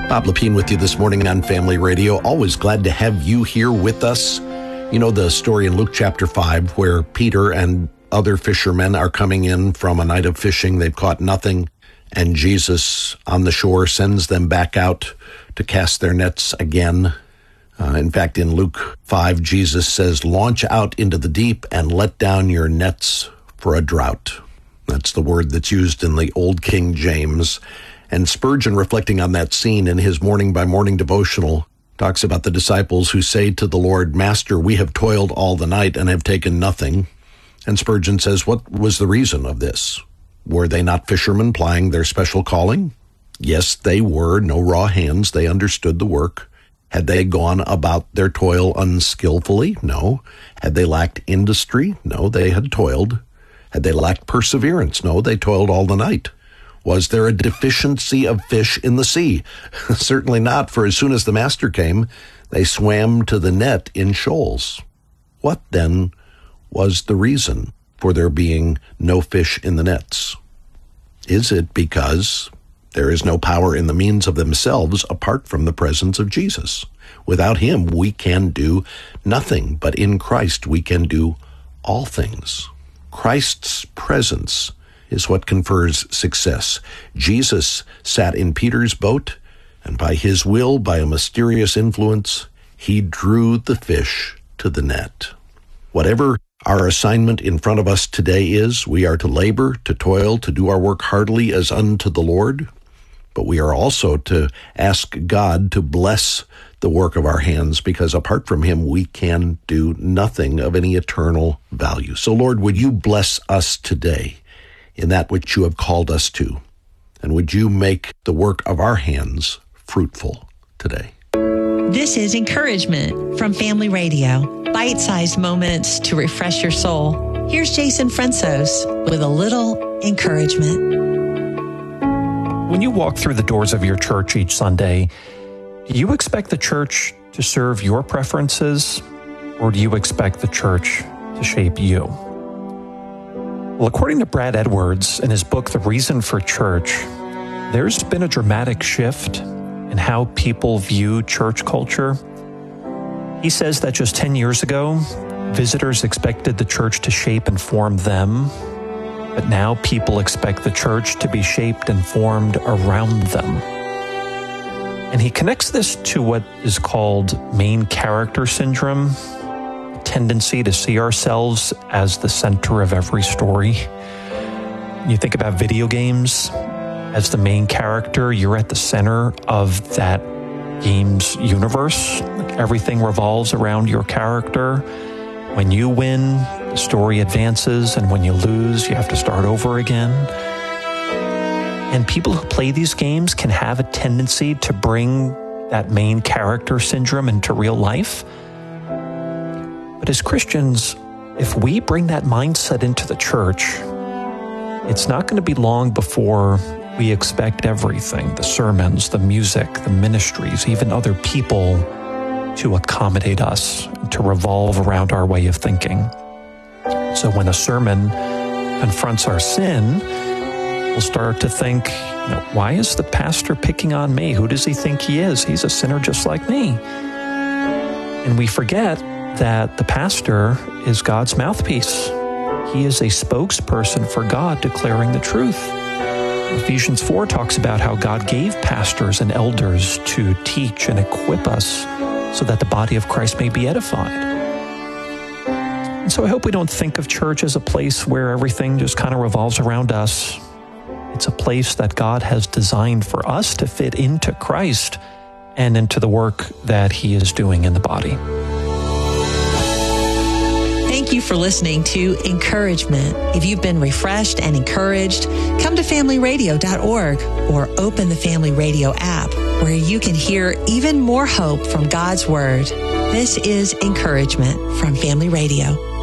Bob Lepine with you this morning on Family Radio. Always glad to have you here with us. You know the story in Luke chapter 5 where Peter and other fishermen are coming in from a night of fishing. They've caught nothing, and Jesus on the shore sends them back out to cast their nets again. In fact, in Luke 5, Jesus says, "Launch out into the deep and let down your nets for a drought." That's the word that's used in the Old King James. And Spurgeon, reflecting on that scene in his morning by morning devotional, talks about the disciples who say to the Lord, "Master, we have toiled all the night and have taken nothing." And Spurgeon says, what was the reason of this? Were they not fishermen plying their special calling? Yes, they were. No raw hands. They understood the work. Had they gone about their toil unskillfully? No. Had they lacked industry? No, they had toiled. Had they lacked perseverance? No, they toiled all the night. Was there a deficiency of fish in the sea? Certainly not, for as soon as the master came, they swam to the net in shoals. What, then, was the reason for there being no fish in the nets? Is it because there is no power in the means of themselves apart from the presence of Jesus? Without him, we can do nothing, but in Christ we can do all things. Christ's presence is what confers success. Jesus sat in Peter's boat, and by his will, by a mysterious influence, he drew the fish to the net. Whatever our assignment in front of us today is, we are to labor, to toil, to do our work heartily as unto the Lord, but we are also to ask God to bless the work of our hands, because apart from him, we can do nothing of any eternal value. So, Lord, would you bless us today in that which you have called us to, and would you make the work of our hands fruitful today? This is Encouragement from Family Radio. Bite-sized moments to refresh your soul. Here's Jason Fransos with a little encouragement. When you walk through the doors of your church each Sunday, do you expect the church to serve your preferences, or do you expect the church to shape you? Well, according to Brad Edwards in his book, The Reason for Church, there's been a dramatic shift in how people view church culture. He says that just 10 years ago, visitors expected the church to shape and form them, but now people expect the church to be shaped and formed around them. And he connects this to what is called main character syndrome, a tendency to see ourselves as the center of every story. When you think about video games, as the main character, you're at the center of that game's universe. Like everything revolves around your character. When you win, the story advances, and when you lose, you have to start over again. And people who play these games can have a tendency to bring that main character syndrome into real life. But as Christians, if we bring that mindset into the church, it's not going to be long before we expect everything, the sermons, the music, the ministries, even other people, to accommodate us, to revolve around our way of thinking. So when a sermon confronts our sin, we'll start to think, why is the pastor picking on me? Who does he think he is? He's a sinner just like me. And we forget that the pastor is God's mouthpiece. He is a spokesperson for God declaring the truth. Ephesians 4 talks about how God gave pastors and elders to teach and equip us so that the body of Christ may be edified. And so I hope we don't think of church as a place where everything just kind of revolves around us. It's a place that God has designed for us to fit into Christ and into the work that he is doing in the body. Thank you for listening to Encouragement. If you've been refreshed and encouraged, come to familyradio.org or open the Family Radio app, where you can hear even more hope from God's Word. This is Encouragement from Family Radio.